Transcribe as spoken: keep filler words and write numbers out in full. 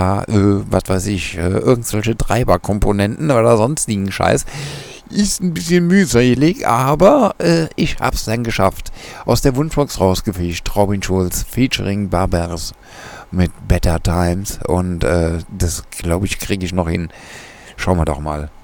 extra, äh, was weiß ich, äh, irgendwelche Treiberkomponenten oder sonstigen Scheiß. Ist ein bisschen mühselig, aber äh, ich hab's dann geschafft. Aus der Wunschbox rausgefischt. Robin Schulz featuring Barbers mit Better Times. Und äh, das, glaube ich, kriege ich noch hin. Schauen wir doch mal.